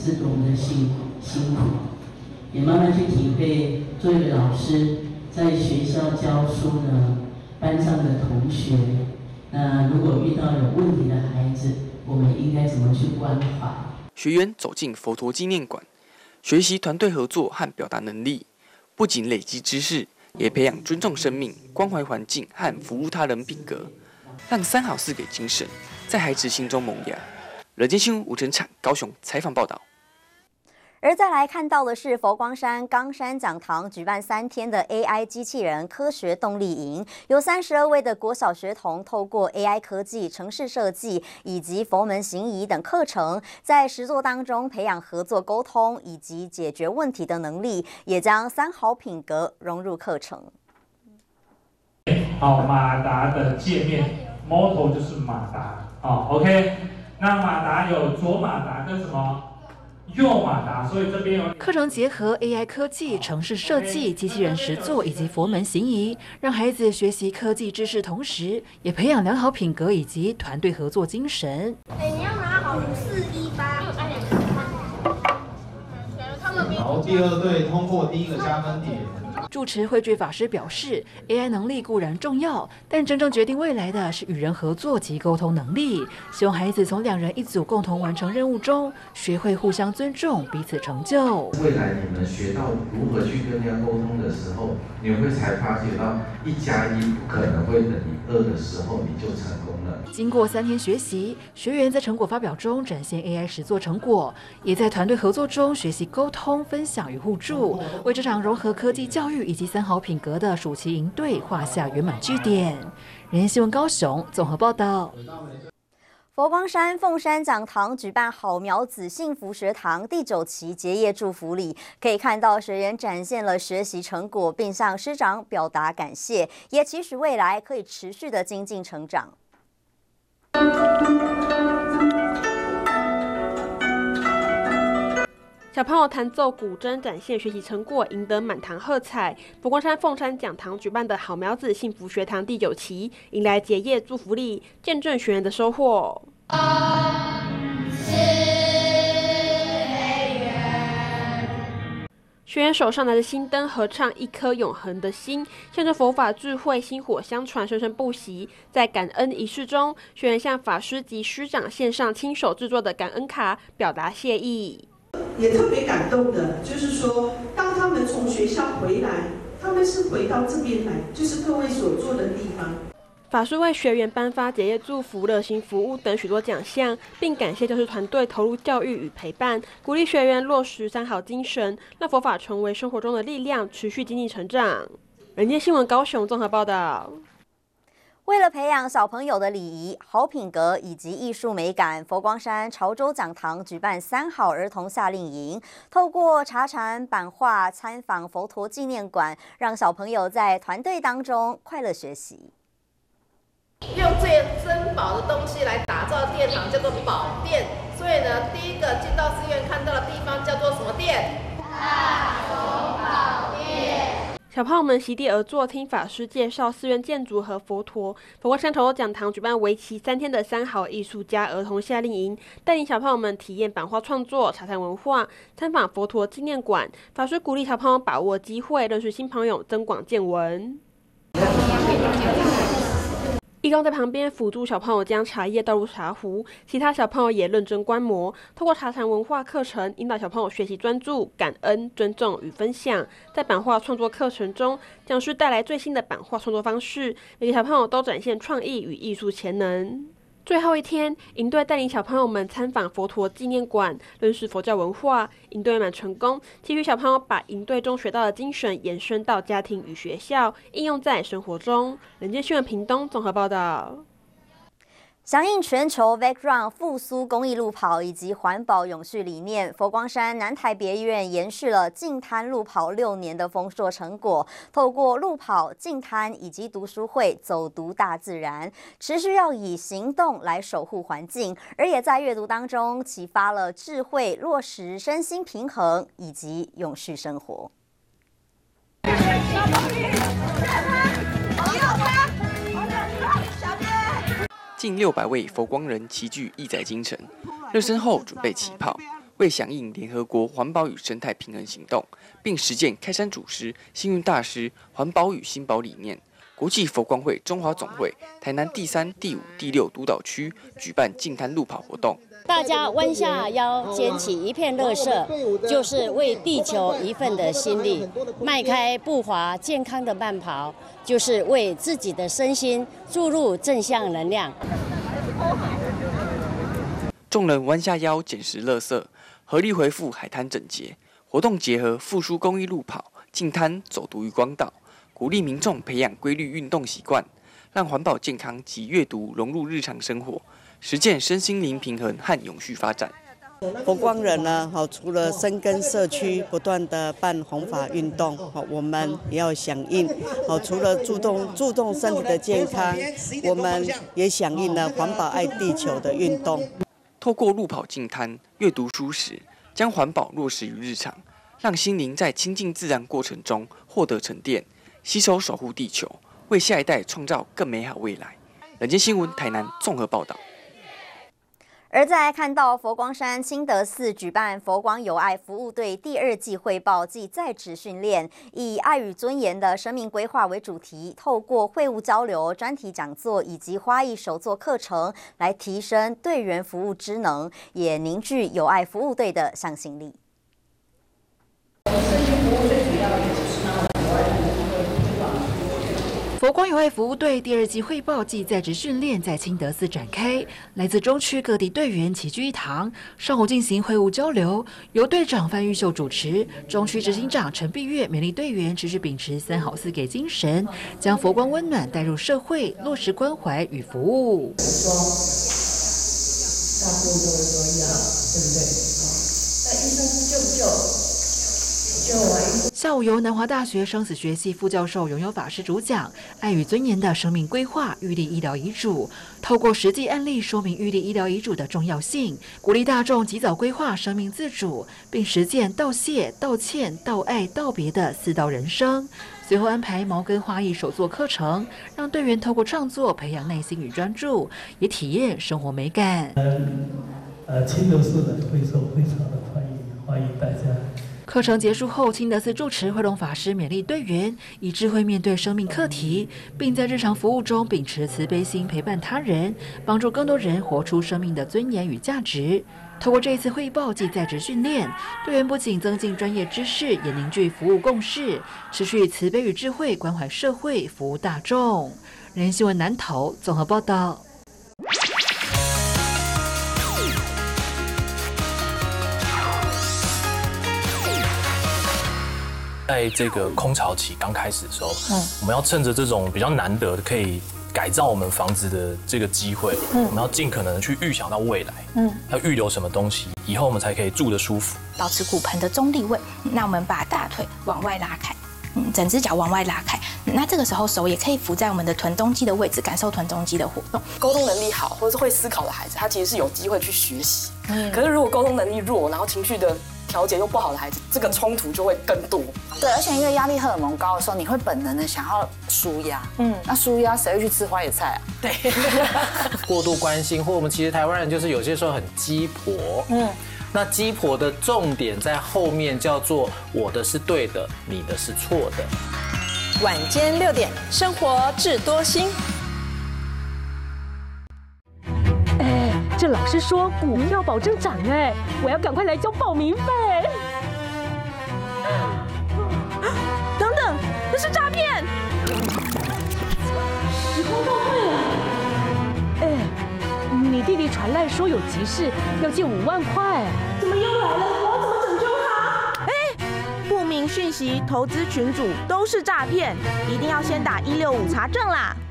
是多么的辛苦，也慢慢去体会作为一个老师在学校教书呢，班上的同学，那如果遇到有问题的孩子，我们应该怎么去关怀？ 学员走进佛陀纪念馆，学习团队合作和表达能力，不仅累积知识，也培养尊重生命、关怀环境和服务他人品格，让3好4给精神在孩子心中萌芽。人间新闻吴成产高雄采访报道。 而再来看到的是佛光山冈山讲堂举办3天的 AI 机器人科学动力营，有32位的国小学童透过 AI 科技、程式设计以及佛门行仪等课程，在实作当中培养合作沟通以及解决问题的能力，也将3好品格融入课程。 好，马达的界面 ，Moto 就是马达，好 ，OK。那马达有左马达跟什么？右马达，所以这边有课程结合 AI 科技、程式设计、机器人实作以及佛门行仪，让孩子学习科技知识，同时也培养良好品格以及团队合作精神。 你要拿好5418。 然后第2队通过第1个加分点。 住持慧觉法师表示 ，AI 能力固然重要，但真正决定未来的是与人合作及沟通能力。希望孩子从2人1组共同完成任务中，学会互相尊重，彼此成就。 未来你们学到如何去跟人家沟通的时候，你会才发觉到1+1不可能会等于2的时候，你就成功了。 经过3天学习，学员在成果发表中展现 AI 实作成果，也在团队合作中学习沟通、分享与互助，为这场融合科技教育以及3好品格的暑期营队画下圆满句点。人间新闻高雄综合报道。 佛光山凤山讲堂举办好苗子幸福学堂第9期结业祝福礼，可以看到学员展现了学习成果，并向师长表达感谢，也期许未来可以持续的精进成长。 小朋友弹奏古筝，展现学习成果，赢得满堂喝彩。佛光山凤山讲堂举办的好苗子幸福学堂第9期，迎来结业祝福礼，见证学员的收获。学员手上拿着心灯，合唱一颗永恒的心，象征佛法智慧薪火相传，生生不息。在感恩仪式中，学员向法师及师长献上亲手制作的感恩卡，表达谢意。 也特别感动的，就是说，当他们从学校回来，他们是回到这边来，就是各位所做的地方。 法师为学员颁发结业祝福、热心服务等许多奖项，并感谢教师团队投入教育与陪伴，鼓励学员落实3好精神，让佛法成为生活中的力量，持续精进成长。人间新闻高雄综合报道。 为了培养小朋友的礼仪、好品格以及艺术美感，佛光山潮州讲堂举办3好儿童夏令营，透过茶禅、版画、参访佛陀纪念馆，让小朋友在团队当中快乐学习。 用最珍宝的东西来打造殿堂，叫做宝殿。所以呢，第一个进到寺院看到的地方叫做什么殿？大雄宝殿。 小朋友们席地而坐，听法师介绍寺院建筑和佛陀。佛光山潮州讲堂举办为期3天的3好艺术家儿童夏令营，带领小朋友们体验版画创作、茶禅文化，参访佛陀纪念馆。法师鼓励小朋友把握机会，认识新朋友，增广见闻。义工在旁边辅助小朋友将茶叶倒入茶壶，其他小朋友也认真观摩。透过茶禅文化课程，引导小朋友学习专注、感恩、尊重与分享。在版画创作课程中，讲师带来最新的版画创作方式，每个小朋友都展现创意与艺术潜能。最后一天，营队带领小朋友们参访佛陀纪念馆，认识佛教文化。营队满成功，期许小朋友把营队中学到的精神延伸到家庭与学校，应用在生活中。人间新闻屏东综合报道。 响应全球 Vacrun 复苏公益路跑以及环保永续理念，佛光山南台别院延续了净滩路跑6年的丰硕成果，透过路跑、净滩以及读书会走读大自然，持续要以行动来守护环境，而也在阅读当中启发了智慧，落实身心平衡以及永续生活。 近600位佛光人齐聚义载京城，热身后准备起跑， 为响应联合国环保与生态平衡行动，并实践开山祖师、星云大师环保与新保理念，国际佛光会中华总会台南第3、第5、第6督导区举办净滩路跑活动。 大家弯下腰，捡起一片垃圾，就是为地球一份的心力；迈开步伐，健康的慢跑，就是为自己的身心注入正向能量。 众人弯下腰捡拾垃圾，合力恢复海滩整洁。活动结合复苏公益路跑、净滩走读于光岛，鼓励民众培养规律运动习惯，让环保健康及阅读融入日常生活，实践身心灵平衡和永续发展。 佛光人呢，除了深耕社区，不断的办弘法运动，我们也要响应。除了注重身体的健康，我们也响应了环保爱地球的运动。 透过路跑净滩、阅读书时，将环保落实于日常，让心灵在亲近自然过程中获得沉淀，携手守护地球，为下一代创造更美好未来。人间新闻台南综合报道。 而在看到佛光山清德寺举办佛光友爱服务队第2季汇报暨在职训练，以爱与尊严的生命规划为主题，透过会务交流、专题讲座以及花艺手作课程，来提升队员服务职能，也凝聚友爱服务队的向心力。 佛光友爱服务队第2季汇报暨在职训练在清德寺展开，来自中区各地队员齐聚一堂，上午进行会务交流，由队长范玉秀主持，中区执行长陈碧月勉励队员持续秉持3好4给精神，将佛光温暖带入社会，落实关怀与服务。 大部分都会说要，对不对？那医生救不救？ 下午由南华大学生死学系副教授永友法师主讲爱与尊严的生命规划预立医疗遗嘱，透过实际案例说明预立医疗遗嘱的重要性，鼓励大众及早规划生命自主，并实践道谢、道歉、道爱、道别的4道人生。随后安排毛根花艺手作课程，让队员透过创作培养耐心与专注，也体验生活美感。 清德寺的会受非常的欢迎大家。 课程结束后，清德寺住持慧龙法师勉励队员以智慧面对生命课题，并在日常服务中秉持慈悲心陪伴他人，帮助更多人活出生命的尊严与价值。透过这一次汇报暨在职训练，队员不仅增进专业知识，也凝聚服务共识，持续慈悲与智慧关怀社会，服务大众。人间新闻南投综合报道。 在这个空巢期刚开始的时候，我们要趁着这种比较难得的可以改造我们房子的这个机会，我们要尽可能的去预想到未来，要预留什么东西，以后我们才可以住得舒服。 保持骨盆的中立位，那我们把大腿往外拉开，整只脚往外拉开，那这个时候手也可以扶在我们的臀中肌的位置，感受臀中肌的活动。 沟通能力好或者是会思考的孩子，他其实是有机会去学习。可是如果沟通能力弱，然后情绪的调节又不好的孩子，这个冲突就会更多。 对，而且因为压力荷尔蒙高的时候，你会本能的想要抒压。那抒压谁会去吃花椰菜啊？ 对， 过度关心，或我们其实台湾人就是有些时候很鸡婆。那鸡婆的重点在后面叫做我的是对的，你的是错的。 晚间6点，生活智多星。 这老师说股票保证涨哎，我要赶快来交报名费。等等，那是诈骗！时空倒退了。你弟弟传来说有急事，要借5万块。怎么又来了？我要怎么拯救他？ 不明讯息、投资群组都是诈骗，一定要先打165查证啦。